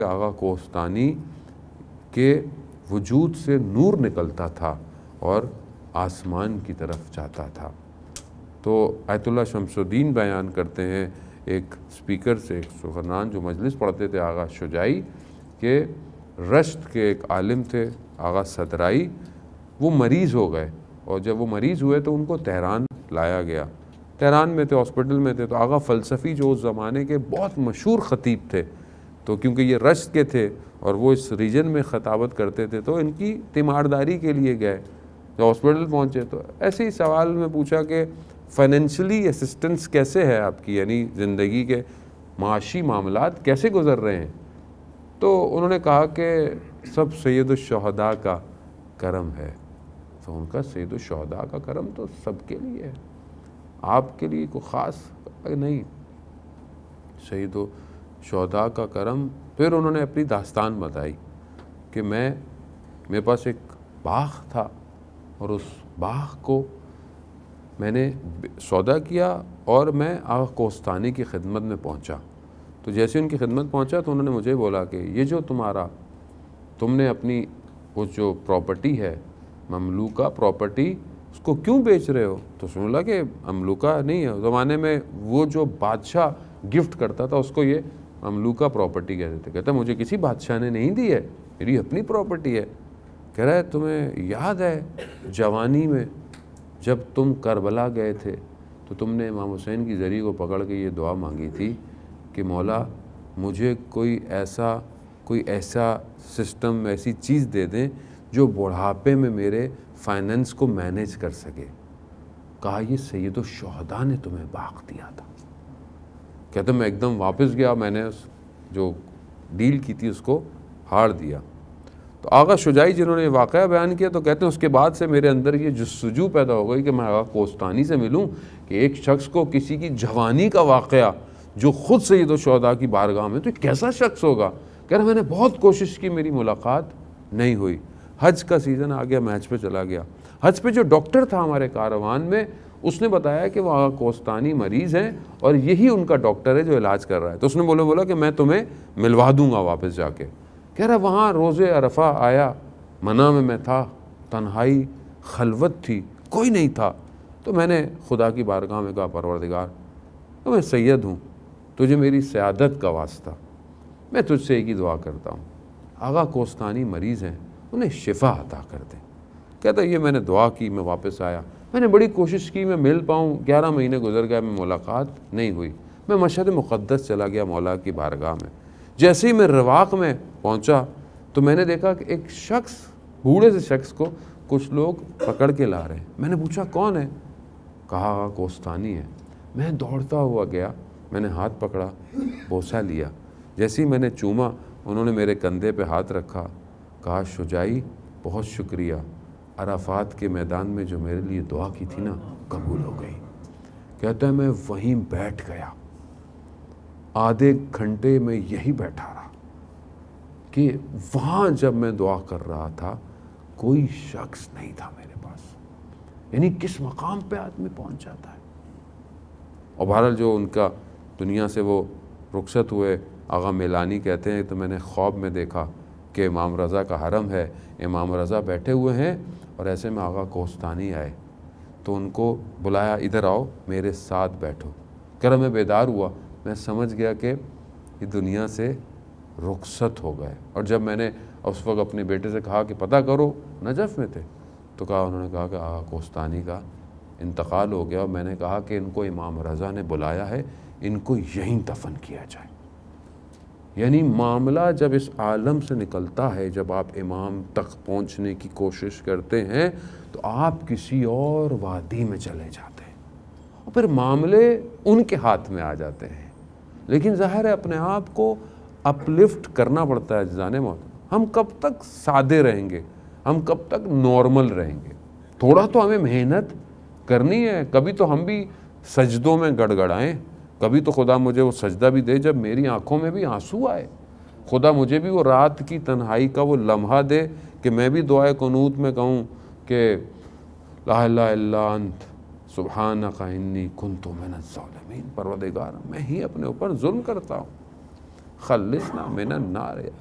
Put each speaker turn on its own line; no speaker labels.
آغا کوہستانی کے وجود سے نور نکلتا تھا اور آسمان کی طرف جاتا تھا۔ تو آیت اللہ شمس الدین بیان کرتے ہیں ایک سپیکر سے، ایک سخنران جو مجلس پڑھتے تھے آغا شجاعی، کہ رشت کے ایک عالم تھے آغا صدرائی، وہ مریض ہو گئے، اور جب وہ مریض ہوئے تو ان کو تہران لایا گیا۔ تہران میں تھے، ہاسپٹل میں تھے، تو آغا فلسفی جو اس زمانے کے بہت مشہور خطیب تھے، تو کیونکہ یہ رشت کے تھے اور وہ اس ریجن میں خطابت کرتے تھے، تو ان کی تیمارداری کے لیے گئے۔ جب ہاسپٹل پہنچے تو ایسے ہی سوال میں پوچھا کہ فائنینشلی اسسٹنس کیسے ہے آپ کی، یعنی زندگی کے معاشی معاملات کیسے گزر رہے ہیں؟ تو انہوں نے کہا کہ سب سید الشہداء کا کرم ہے۔ تو ان کا سید الشہداء کا کرم تو سب کے لیے ہے، آپ کے لیے کوئی خاص نہیں، سید الشہداء کا کرم۔ پھر انہوں نے اپنی داستان بتائی کہ میرے پاس ایک باغ تھا، اور اس باغ کو میں نے سودا کیا اور میں آغا کوہستانی کی خدمت میں پہنچا۔ تو جیسے ان کی خدمت پہنچا تو انہوں نے مجھے بولا کہ یہ جو تم نے اپنی وہ جو پراپرٹی ہے، مملوکہ پراپرٹی، اس کو کیوں بیچ رہے ہو؟ تو سن لا کہ مملوکہ نہیں ہے، زمانے میں وہ جو بادشاہ گفٹ کرتا تھا اس کو یہ مملوکہ پراپرٹی کہتے تھے۔ کہتا مجھے کسی بادشاہ نے نہیں دی ہے، میری اپنی پراپرٹی ہے۔ کہہ رہا ہے تمہیں یاد ہے جوانی میں جب تم کربلا گئے تھے تو تم نے امام حسین کی زری کو پکڑ کے یہ دعا مانگی تھی کہ مولا مجھے کوئی ایسا سسٹم، ایسی چیز دے دیں جو بڑھاپے میں میرے فائننس کو مینیج کر سکے۔ کہا یہ سید الشہداء نے تمہیں باغ دیا تھا۔ کہتا میں ایک دم واپس گیا، میں نے جو ڈیل کی تھی اس کو ہار دیا۔ تو آغا شجاعی جنہوں نے یہ واقعہ بیان کیا تو کہتے ہیں اس کے بعد سے میرے اندر یہ جستجو پیدا ہو گئی کہ میں آغا کوہستانی سے ملوں، کہ ایک شخص کو کسی کی جوانی کا واقعہ جو خود سید الشہداء کی بارگاہ میں، تو یہ کیسا شخص ہوگا؟ کہہ رہا میں نے بہت کوشش کی، میری ملاقات نہیں ہوئی۔ حج کا سیزن آ گیا، میں حج پہ چلا گیا۔ حج پہ جو ڈاکٹر تھا ہمارے کاروان میں، اس نے بتایا کہ وہ آغا کوہستانی مریض ہیں اور یہی ان کا ڈاکٹر ہے جو علاج کر رہا ہے۔ تو اس نے بولا کہ میں تمہیں ملوا دوں گا واپس جا کے۔ کہہ رہا وہاں روز عرفہ آیا، منام میں تھا، تنہائی خلوت تھی، کوئی نہیں تھا۔ تو میں نے خدا کی بارگاہ میں کہا پروردگار تو میں سید ہوں، تجھے میری سیادت کا واسطہ، میں تجھ سے ایک ہی دعا کرتا ہوں، آغا کوہستانی مریض ہیں، انہیں شفا عطا کر دیں۔ کہتا یہ میں نے دعا کی، میں واپس آیا، میں نے بڑی کوشش کی میں مل پاؤں، 11 مہینے گزر گئے، میں ملاقات نہیں ہوئی۔ میں مشہد مقدس چلا گیا مولا کی بارگاہ میں۔ جیسے ہی میں رواق میں پہنچا تو میں نے دیکھا کہ ایک شخص، بوڑھے سے شخص کو کچھ لوگ پکڑ کے لا رہے ہیں۔ میں نے پوچھا کون ہے؟ کہا آغا کوہستانی ہے۔ میں دوڑتا ہوا گیا، میں نے ہاتھ پکڑا، بوسہ لیا۔ جیسے ہی میں نے چوما، انہوں نے میرے کندھے پہ ہاتھ رکھا، کہا شجاعی بہت شکریہ، عرفات کے میدان میں جو میرے لیے دعا کی تھی نا قبول ہو گئی۔ کہتا ہے میں وہیں بیٹھ گیا، آدھے گھنٹے میں یہی بیٹھا رہا کہ وہاں جب میں دعا کر رہا تھا کوئی شخص نہیں تھا میرے پاس۔ یعنی کس مقام پہ آدمی پہنچ جاتا ہے۔ اور بہرحال جو ان کا دنیا سے وہ رخصت ہوئے، آغا میلانی کہتے ہیں تو میں نے خواب میں دیکھا کہ امام رضا کا حرم ہے، امام رضا بیٹھے ہوئے ہیں اور ایسے میں آغا کوہستانی آئے تو ان کو بلایا ادھر آؤ میرے ساتھ بیٹھو۔ کہہ رہا میں بیدار ہوا، میں سمجھ گیا کہ یہ دنیا سے رخصت ہو گئے۔ اور جب میں نے اس وقت اپنے بیٹے سے کہا کہ پتہ کرو، نجف میں تھے، تو انہوں نے کہا کہ آغا کوہستانی کا انتقال ہو گیا، اور میں نے کہا کہ ان کو امام رضا نے بلایا ہے، ان کو یہیں دفن کیا جائے۔ یعنی معاملہ جب اس عالم سے نکلتا ہے، جب آپ امام تک پہنچنے کی کوشش کرتے ہیں تو آپ کسی اور وادی میں چلے جاتے ہیں، اور پھر معاملے ان کے ہاتھ میں آ جاتے ہیں۔ لیکن ظاہر ہے اپنے آپ کو اپلفٹ کرنا پڑتا ہے جزانے موت۔ ہم کب تک سادے رہیں گے، ہم کب تک نارمل رہیں گے؟ تھوڑا تو ہمیں محنت کرنی ہے، کبھی تو ہم بھی سجدوں میں گڑ گڑائیں، کبھی تو خدا مجھے وہ سجدہ بھی دے جب میری آنکھوں میں بھی آنسو آئے، خدا مجھے بھی وہ رات کی تنہائی کا وہ لمحہ دے کہ میں بھی دعائے قنوت میں کہوں کہ لا الہ الا انت سبحانک انی کنت من الظالمین، پروردگار میں ہی اپنے اوپر ظلم کرتا ہوں، خلصنا من النار